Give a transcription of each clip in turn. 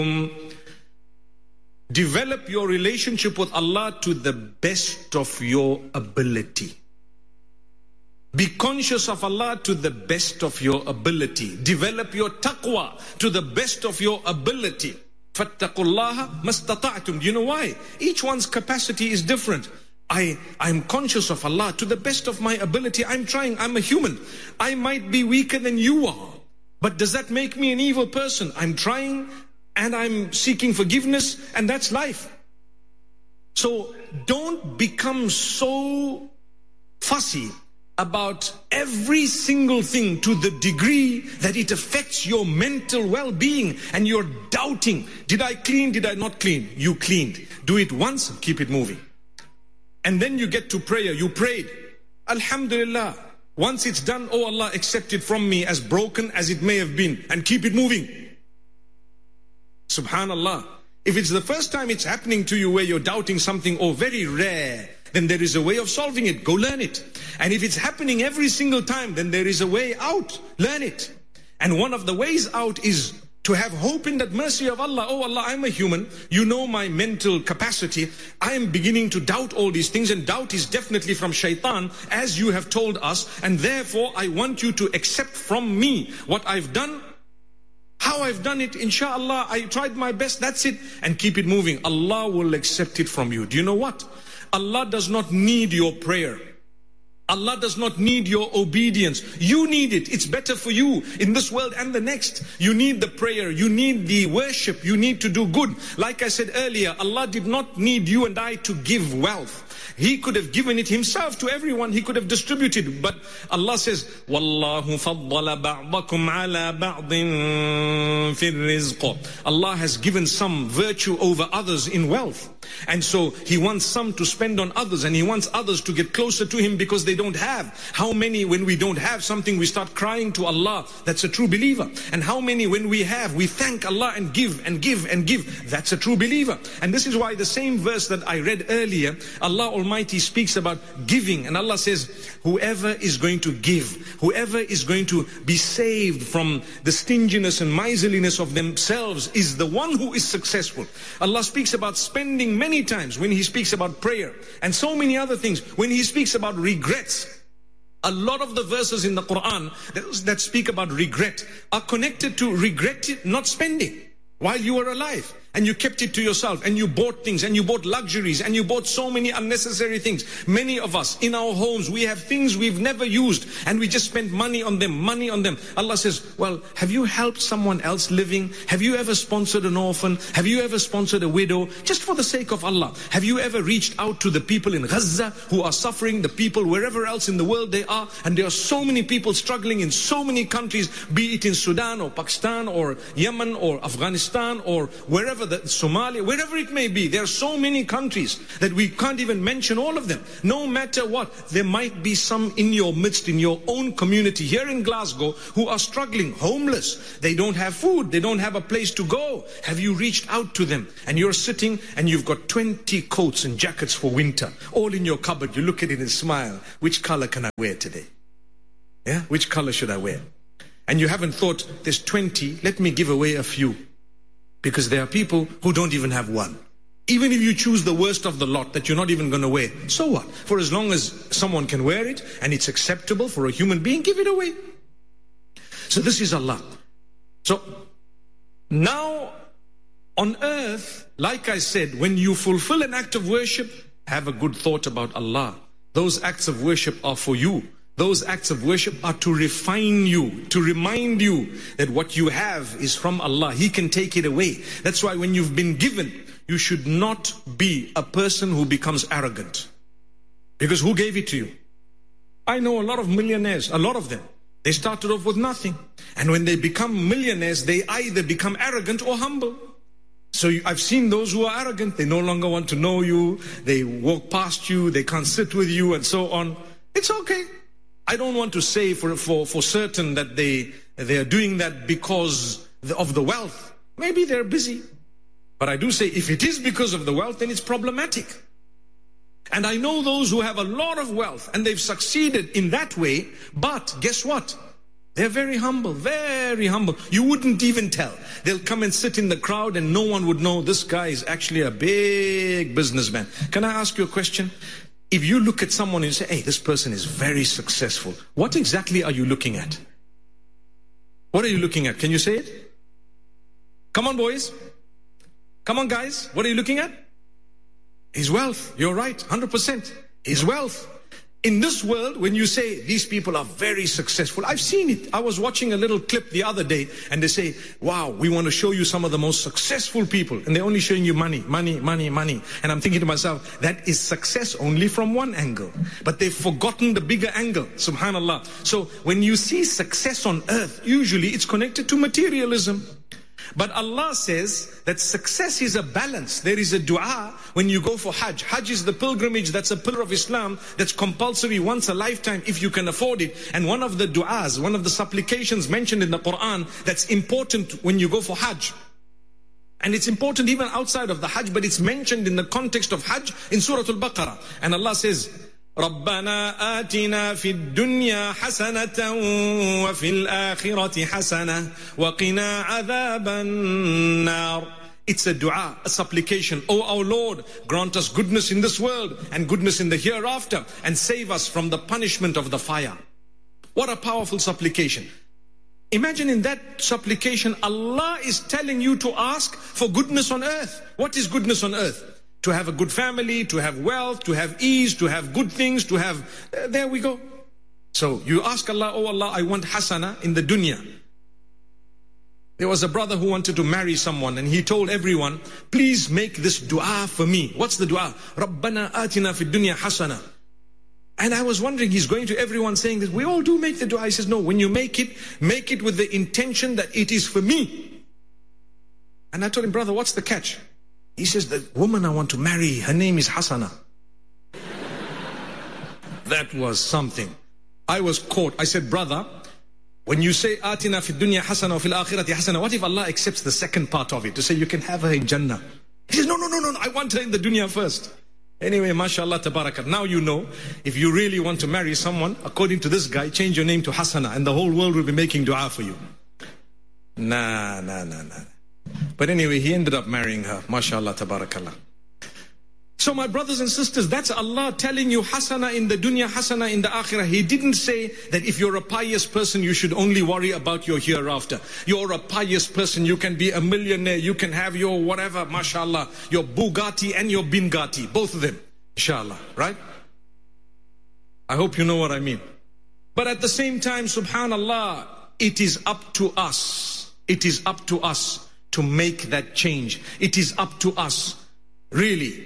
Develop your relationship with Allah to the best of your ability. Be conscious of Allah to the best of your ability. Develop your taqwa to the best of your ability. فَاتَّقُوا اللَّهَ مَسْتَطَعْتُمْ. Do you know why? Each one's capacity is different. I'm conscious of Allah to the best of my ability. I'm trying. I'm a human. I might be weaker than you are. But does that make me an evil person? I'm trying and I'm seeking forgiveness, and that's life. So don't become so fussy about every single thing to the degree that it affects your mental well-being and you're doubting, did I clean, did I not clean? You cleaned. Do it once, keep it moving. And then you get to prayer, you prayed. Alhamdulillah. Once it's done, oh Allah, accept it from me as broken as it may have been, and keep it moving. Subhanallah. If it's the first time it's happening to you where you're doubting something, or very rare, then there is a way of solving it. Go learn it. And if it's happening every single time, then there is a way out. Learn it. And one of the ways out is to have hope in that mercy of Allah. Oh Allah, I'm a human. You know my mental capacity. I am beginning to doubt all these things, and doubt is definitely from shaitan, as you have told us. And therefore, I want you to accept from me what I've done, how I've done it. Inshallah, I tried my best. That's it. And keep it moving. Allah will accept it from you. Do you know what? Allah does not need your prayer. Allah does not need your obedience. You need it. It's better for you in this world and the next. You need the prayer. You need the worship. You need to do good. Like I said earlier, Allah did not need you and I to give wealth. He could have given it himself to everyone. He could have distributed. But Allah says, وَاللَّهُ فَضَّلَ بَعْضَكُمْ عَلَى بَعْضٍ فِي الرِّزْقِ. Allah has given some virtue over others in wealth. And so He wants some to spend on others, and He wants others to get closer to Him because they don't have. How many, when we don't have something, we start crying to Allah? That's a true believer. And how many, when we have, we thank Allah and give and give and give? That's a true believer. And this is why the same verse that I read earlier, Allah Almighty speaks about giving, and Allah says, whoever is going to give, whoever is going to be saved from the stinginess and miserliness of themselves, is the one who is successful. Allah speaks about spending many times when He speaks about prayer, and so many other things when He speaks about regrets. A lot of the verses in the Quran that speak about regret are connected to regret not spending while you were alive. And you kept it to yourself, and you bought things, and you bought luxuries, and you bought so many unnecessary things. Many of us in our homes, we have things we've never used, and we just spent money on them, money on them. Allah says, well, have you helped someone else living? Have you ever sponsored an orphan? Have you ever sponsored a widow? Just for the sake of Allah. Have you ever reached out to the people in Gaza who are suffering, the people wherever else in the world they are? And there are so many people struggling in so many countries, be it in Sudan or Pakistan or Yemen or Afghanistan or wherever, Somalia, wherever it may be. There are so many countries that we can't even mention all of them. No matter what, there might be some in your midst, in your own community here in Glasgow, who are struggling, homeless. They don't have food. They don't have a place to go. Have you reached out to them? And you're sitting and you've got 20 coats and jackets for winter, all in your cupboard. You look at it and smile. Which color can I wear today? Yeah, which color should I wear? And you haven't thought, there's 20, let me give away a few. Because there are people who don't even have one. Even if you choose the worst of the lot that you're not even going to wear, so what? For as long as someone can wear it and it's acceptable for a human being, give it away. So this is Allah. So now on earth, like I said, when you fulfill an act of worship, have a good thought about Allah. Those acts of worship are for you. Those acts of worship are to refine you, to remind you that what you have is from Allah. He can take it away. That's why when you've been given, you should not be a person who becomes arrogant. Because who gave it to you? I know a lot of millionaires, a lot of them. They started off with nothing. And when they become millionaires, they either become arrogant or humble. So I've seen those who are arrogant. They no longer want to know you. They walk past you. They can't sit with you and so on. It's okay. I don't want to say for certain that they are doing that because of the wealth. Maybe they're busy. But I do say if it is because of the wealth, then it's problematic. And I know those who have a lot of wealth and they've succeeded in that way. But guess what? They're very humble, very humble. You wouldn't even tell. They'll come and sit in the crowd and no one would know this guy is actually a big businessman. Can I ask you a question? If you look at someone and say, hey, this person is very successful, what exactly are you looking at? What are you looking at? Can you say it? Come on, boys. Come on, guys. What are you looking at? His wealth. You're right, 100%. His wealth. In this world, when you say these people are very successful, I've seen it. I was watching a little clip the other day and they say, wow, we want to show you some of the most successful people. And they're only showing you money, money, money, money. And I'm thinking to myself, that is success only from one angle. But they've forgotten the bigger angle, subhanallah. So when you see success on earth, usually it's connected to materialism. But Allah says that success is a balance. There is a dua when you go for Hajj. Hajj is the pilgrimage, that's a pillar of Islam, that's compulsory once a lifetime if you can afford it. And one of the du'as, one of the supplications mentioned in the Quran that's important when you go for Hajj. And it's important even outside of the Hajj, but it's mentioned in the context of Hajj in Surah Al-Baqarah. And Allah says, ربنا آتنا في الدنيا حسنة وفي الآخرة حسنة وقنا عذاب النار. It's a dua, a supplication. Oh our Lord, grant us goodness in this world and goodness in the hereafter and save us from the punishment of the fire. What a powerful supplication. Imagine in that supplication, Allah is telling you to ask for goodness on earth. What is goodness on earth? To have a good family, to have wealth, to have ease, to have good things, to have... there we go. So you ask Allah, oh Allah, I want hasana in the dunya. There was a brother who wanted to marry someone and he told everyone, please make this dua for me. What's the dua? Rabbana atina fid dunya hasana. And I was wondering, he's going to everyone saying this. We all do make the dua. He says, no, when you make it with the intention that it is for me. And I told him, brother, what's the catch? He says, the woman I want to marry, her name is Hasana. That was something. I was caught. I said, brother, when you say, Atina fi dunya hasana wa fil akhirati hasana, what if Allah accepts the second part of it, to say you can have her in Jannah? He says, no, I want her in the dunya first. Anyway, mashallah, tabarakat. Now you know, if you really want to marry someone, according to this guy, change your name to Hasana and the whole world will be making dua for you. Nah. But anyway, he ended up marrying her. MashaAllah, tabarakallah. So my brothers and sisters, that's Allah telling you hasana in the dunya, hasana in the akhirah. He didn't say that if you're a pious person, you should only worry about your hereafter. You're a pious person, you can be a millionaire, you can have your whatever, mashallah, your Bugatti and your Bingatti, both of them, inshallah, right? I hope you know what I mean. But at the same time, subhanallah, it is up to us. It is up to us to make that change. It is up to us, really,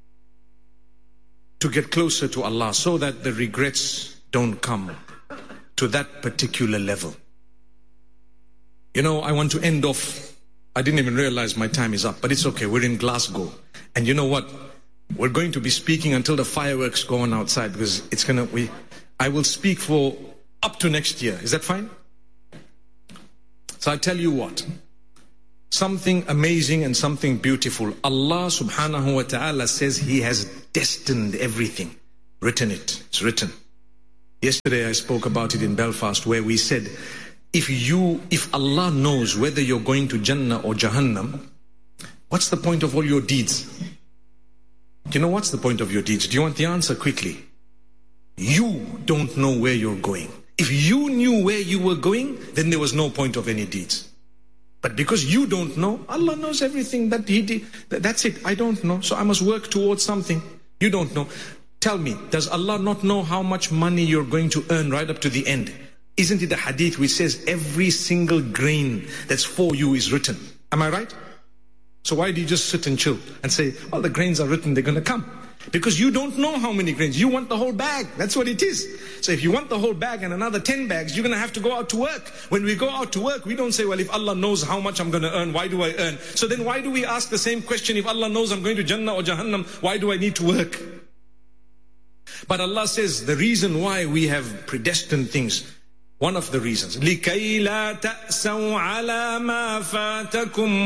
to get closer to Allah so that the regrets don't come to that particular level. You know, I want to end off. I didn't even realize my time is up, but it's okay. We're in Glasgow. And you know what? We're going to be speaking until the fireworks go on outside because I will speak for up to next year. Is that fine? So I tell you what. Something amazing and something beautiful. Allah subhanahu wa ta'ala says He has destined everything. Written it. It's written. Yesterday I spoke about it in Belfast where we said, if Allah knows whether you're going to Jannah or Jahannam, what's the point of all your deeds? Do you know what's the point of your deeds? Do you want the answer quickly? You don't know where you're going. If you knew where you were going, then there was no point of any deeds. But because you don't know, Allah knows everything that He did. That's it. I don't know. So I must work towards something. You don't know. Tell me, does Allah not know how much money you're going to earn right up to the end? Isn't it a hadith which says every single grain that's for you is written? Am I right? So why do you just sit and chill and say, well, the grains are written, they're going to come? Because you don't know how many grains. You want the whole bag. That's what it is. So if you want the whole bag and another 10 bags, you're going to have to go out to work. When we go out to work, we don't say, well, if Allah knows how much I'm going to earn, why do I earn? So then why do we ask the same question? If Allah knows I'm going to Jannah or Jahannam, why do I need to work? But Allah says the reason why we have predestined things, one of the reasons, لِكَيْ لَا تَأْسَوْا عَلَى مَا فَاتَكُمْ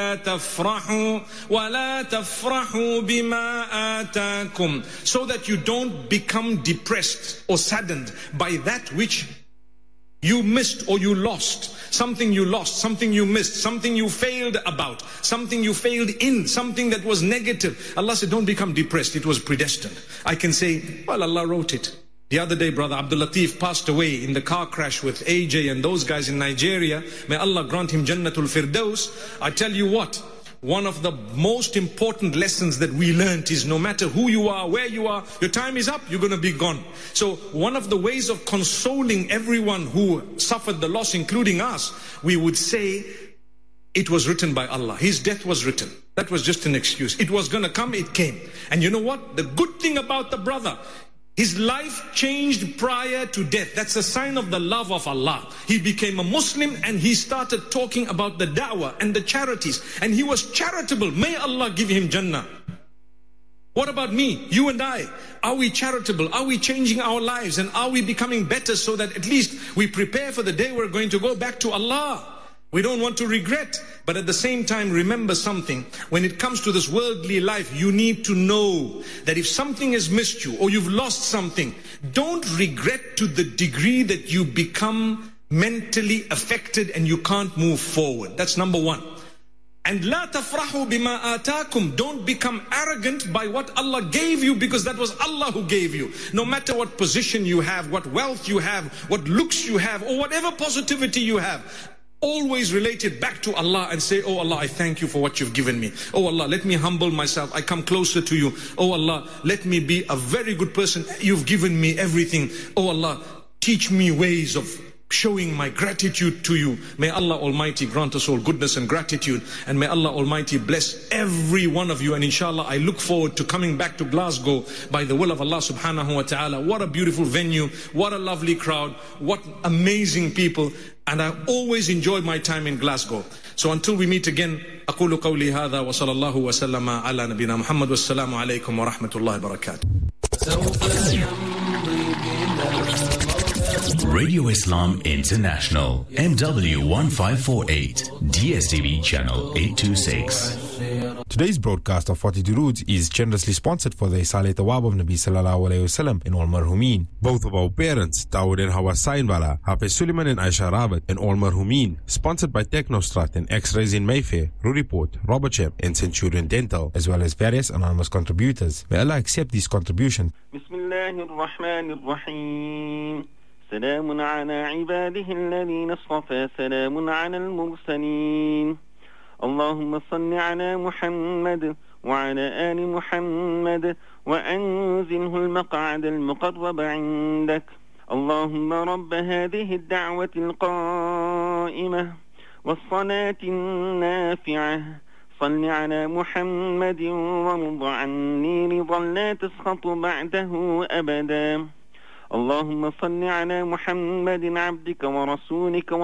وَلَا تَفْرَحُوا بِمَا آتَاكُمْ, so that you don't become depressed or saddened by that which you missed or you lost, something you lost, something you missed, something you failed about, something you failed in, something that was negative. Allah said, don't become depressed. It was predestined. I can say, well, Allah wrote it. The other day, Brother Abdul Latif passed away in the car crash with AJ and those guys in Nigeria. May Allah grant him Jannatul Firdaus. I tell you what, one of the most important lessons that we learned is no matter who you are, where you are, your time is up, you're going to be gone. So one of the ways of consoling everyone who suffered the loss, including us, we would say, it was written by Allah. His death was written. That was just an excuse. It was going to come, it came. And you know what? The good thing about the brother, his life changed prior to death. That's a sign of the love of Allah. He became a Muslim and he started talking about the da'wah and the charities. And he was charitable. May Allah give him Jannah. What about me, you and I? Are we charitable? Are we changing our lives? And are we becoming better so that at least we prepare for the day we're going to go back to Allah? We don't want to regret, but at the same time, remember something. When it comes to this worldly life, you need to know that if something has missed you or you've lost something, don't regret to the degree that you become mentally affected and you can't move forward. That's number one. And لا تفرحوا بما آتاكم. Don't become arrogant by what Allah gave you, because that was Allah who gave you. No matter what position you have, what wealth you have, what looks you have, or whatever positivity you have, always relate it back to Allah and say, oh Allah, I thank you for what you've given me. Oh Allah, let me humble myself. I come closer to you. Oh Allah, let me be a very good person. You've given me everything. Oh Allah, teach me ways of showing my gratitude to you. May Allah Almighty grant us all goodness and gratitude, and may Allah Almighty bless every one of you. And inshallah, I look forward to coming back to Glasgow by the will of Allah subhanahu wa ta'ala. What a beautiful venue, what a lovely crowd, what amazing people. And I always enjoy my time in Glasgow. So until we meet again, أقول قولي هذا وصلى الله وسلم على نبينا محمد والسلام عليكم ورحمة الله وبركاته. Radio Islam International, MW1548, DSTV channel 826. Today's broadcast of 42 Roots is generously sponsored for the Isale Tawab of Nabi Sallallahu Alaihi Wasallam in all marhumin. Both of our parents, Dawood and Hawa Sainwala, Hafiz Suleiman and Aisha Rawat, and all marhumin. Sponsored by Technostrat and X-Rays in Mayfair, Ruriport, Robertsham and Centurion Dental, as well as various anonymous contributors. May Allah accept these contributions. Bismillahirrahmanirrahim. سلام على عباده الذين اصطفى سلام على المرسلين اللهم صل على محمد وعلى آل محمد وأنزله المقعد المقرب عندك اللهم رب هذه الدعوة القائمة والصلاة النافعة صل على محمد وارض عني رضا لا تسخط بعده أبدا اللهم صل على محمد عبدك ورسولك